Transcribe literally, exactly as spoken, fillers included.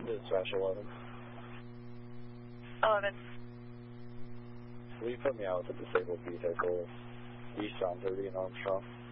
Dispatch eleven. eleven. Will you put me out with a disabled vehicle east on thirty in Armstrong?